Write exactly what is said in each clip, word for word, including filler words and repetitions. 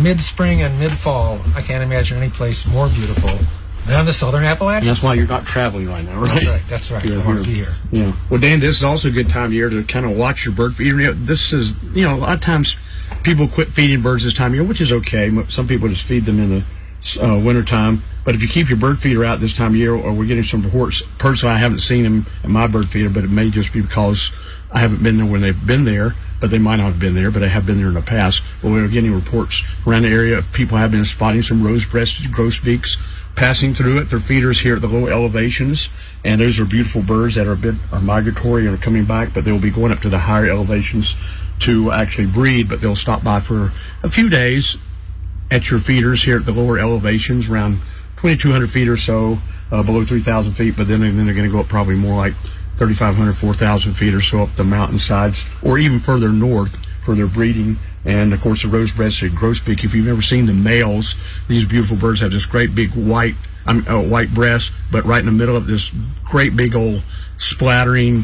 mid-spring and mid-fall, I can't imagine any place more beautiful than the Southern Appalachians. And that's why you're not traveling right now, right? That's right. That's right. You're I want to here. be here. Yeah. Well, Dan, this is also a good time of year to kind of watch your bird feeder. You know, this is, you know, a lot of times people quit feeding birds this time of year, which is okay. Some people just feed them in the uh, wintertime. But if you keep your bird feeder out this time of year, or we're getting some reports, personally, I haven't seen them in my bird feeder, but it may just be because I haven't been there when they've been there, but they might not have been there, but they have been there in the past. But we're getting reports around the area. People have been spotting some rose-breasted grosbeaks passing through it. Their feeders here at the low elevations, and those are beautiful birds that are a bit are migratory and are coming back, but they'll be going up to the higher elevations to actually breed, but they'll stop by for a few days at your feeders here at the lower elevations, around twenty-two hundred feet or so, uh, below three thousand feet, but then, then they're going to go up probably more like thirty-five hundred, four thousand feet or so up the mountainsides, or even further north for their breeding. And, of course, the rose-breasted grosbeak, if you've never seen the males, these beautiful birds have this great big white um, uh, white breast, but right in the middle of this great big old splattering,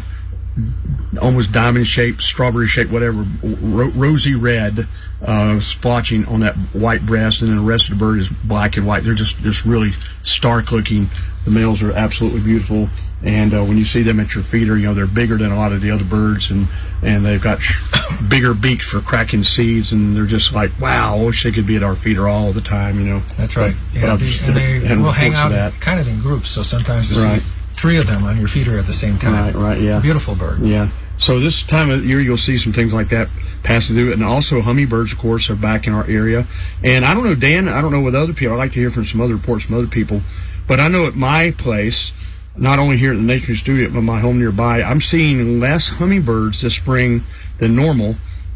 almost diamond-shaped, strawberry-shaped, whatever, ro rosy red uh, splotching on that white breast, and then the rest of the bird is black and white. They're just, just really stark-looking. The males are absolutely beautiful, and uh, when you see them at your feeder, you know, they're bigger than a lot of the other birds, and, and they've got bigger beaks for cracking seeds, and they're just like, wow, I wish they could be at our feeder all the time, you know. That's right. But, yeah, but they, and they will hang out kind of in groups, so sometimes you right. see three of them on your feeder at the same time. Right, right, yeah. Beautiful bird. Yeah. So this time of year, you'll see some things like that passing through, and also hummingbirds, of course, are back in our area. And I don't know, Dan, I don't know with other people. I'd like to hear from some other reports from other people. But I know at my place, not only here at the Nature Studio, but my home nearby, I'm seeing less hummingbirds this spring than normal.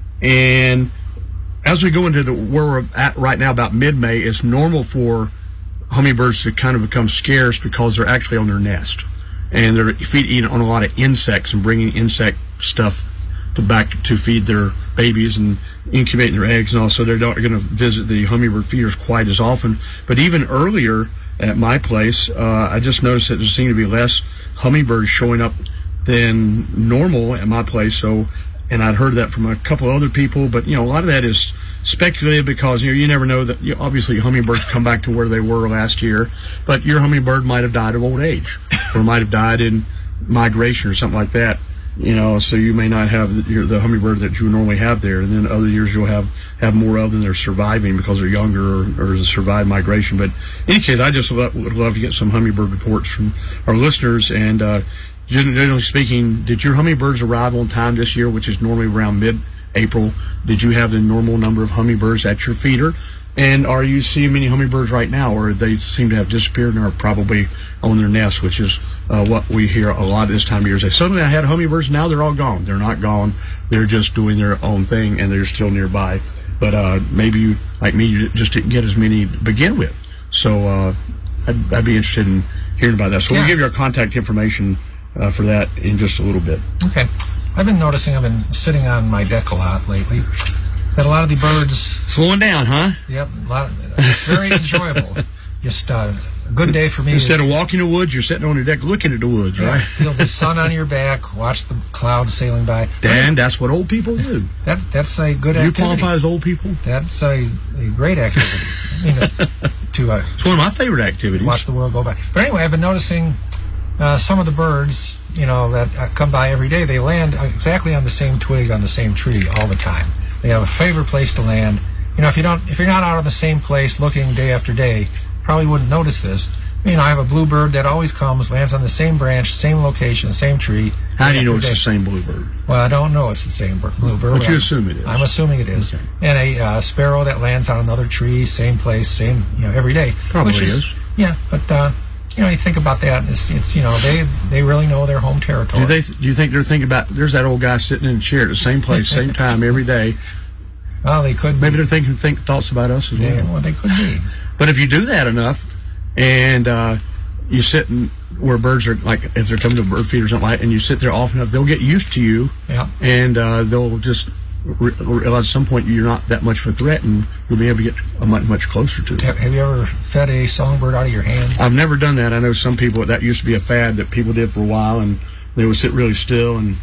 And as we go into the, where we're at right now, about mid-May, it's normal for hummingbirds to kind of become scarce because they're actually on their nest. And they're feeding on a lot of insects and bringing insect stuff to back to feed their babies and incubating their eggs, and also they're not going to visit the hummingbird feeders quite as often. But even earlier at my place, uh, I just noticed that there seemed to be less hummingbirds showing up than normal at my place. So, and I'd heard that from a couple of other people, but you know, a lot of that is speculative because you know you never know that. You know, obviously, hummingbirds come back to where they were last year, but your hummingbird might have died of old age, or might have died in migration or something like that. You know, so you may not have the, your, the hummingbird that you normally have there, and then other years you'll have, have more of them. They're surviving because they're younger or, or survive migration. But in any case, I just lo would love to get some hummingbird reports from our listeners. And uh, generally speaking, did your hummingbirds arrive on time this year, which is normally around mid-April? Did you have the normal number of hummingbirds at your feeder? And are you seeing many hummingbirds right now, or they seem to have disappeared and are probably on their nests, which is uh, what we hear a lot this time of year. Say, suddenly I had hummingbirds, now they're all gone. They're not gone. They're just doing their own thing, and they're still nearby. But uh, maybe you, like me, you just didn't get as many to begin with. So uh, I'd, I'd be interested in hearing about that. So yeah. we'll give you our contact information uh, for that in just a little bit. Okay. I've been noticing, I've been sitting on my deck a lot lately, that a lot of the birds... Slowing down, huh? Yep. A lot of, it's very enjoyable. Just uh, a good day for me. Instead of walking the woods, you're sitting on your deck looking at the woods, yeah, right? Feel the sun on your back, watch the clouds sailing by. Dan, that's what old people do. That That's a good do activity. You qualify as old people? That's a, a great activity. I mean, it's, to, uh, it's one of my favorite activities. Watch the world go by. But anyway, I've been noticing uh, some of the birds, you know, that uh, come by every day, they land exactly on the same twig on the same tree all the time. They have a favorite place to land. You know, if you don't, if you're not out on the same place looking day after day, probably wouldn't notice this. You know, I have a bluebird that always comes, lands on the same branch, same location, same tree. How do you know it's the same bluebird? Well, I don't know it's the same bluebird. But you I'm, assume it is. I'm assuming it is. Okay. And a uh, sparrow that lands on another tree, same place, same, you know, every day. Probably which is. is. Yeah, but uh, you know, you think about that. It's, it's you know, they they really know their home territory. Do they? Do you think they're thinking about? There's that old guy sitting in a chair at the same place, same time every day. Well, they could. Maybe be. they're thinking think thoughts about us as well. Yeah, well, they could be. But if you do that enough, and uh, you sit in where birds are, like if they're coming to a bird feed or something like, and you sit there often enough, they'll get used to you. Yeah. And uh, they'll just re realize at some point you're not that much of a threat, and you'll be able to get a much much closer to them. Have you ever fed a songbird out of your hand? I've never done that. I know some people, that used to be a fad that people did for a while, and they would sit really still and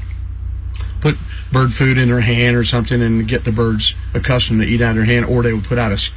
put bird food in their hand or something and get the birds accustomed to eat out of their hand, or they would put out a